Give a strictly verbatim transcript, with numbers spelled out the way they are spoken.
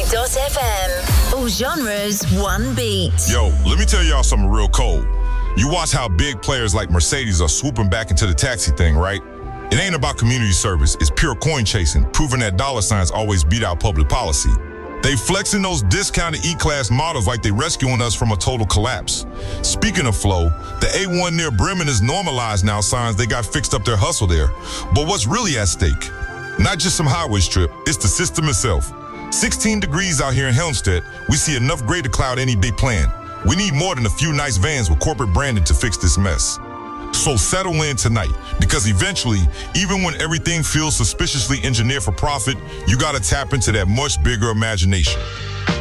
dot f m. All genres, one beat. Yo, let me tell y'all something real cold. You watch how big players like Mercedes are swooping back into the taxi thing, right? It ain't about community service. It's pure coin chasing, proving that dollar signs always beat out public policy. They flexing those discounted E-Class models like they rescuing us from a total collapse. Speaking of flow, the A one near Bremen is normalized now, signs they got fixed up their hustle there. But what's really at stake? Not just some highway strip, it's the system itself. sixteen degrees out here in Helmstedt, we see enough gray to cloud any big plan. We need more than a few nice vans with corporate branding to fix this mess. So settle in tonight, because eventually, even when everything feels suspiciously engineered for profit, you gotta tap into that much bigger imagination.